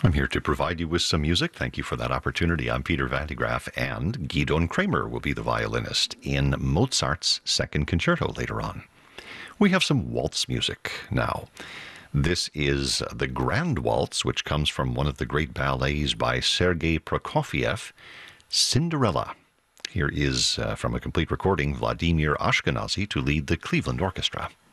I'm here to provide you with some music. Thank you for that opportunity. I'm Peter Van de Graaff, and Gidon Kramer will be the violinist in Mozart's Second Concerto later on. We have some waltz music now. This is the Grand Waltz, which comes from one of the great ballets by Sergei Prokofiev, Cinderella. Here is, from a complete recording, Vladimir Ashkenazy to lead the Cleveland Orchestra.